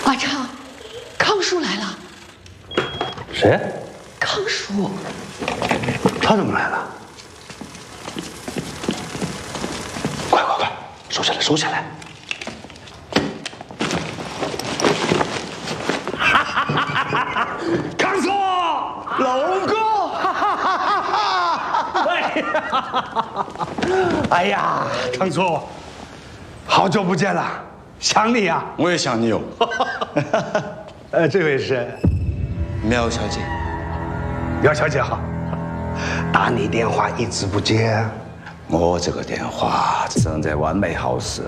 阿昌，康叔来了。 谁？ 康叔。 他怎么来了？快，收起来，收起来！康叔，龙哥，哎呀，康叔，好久不见了，想你啊！ 我也想你哟。 这位是苗小姐。 苗小姐好，打你电话一直不接。 我这个电话正在完美好事。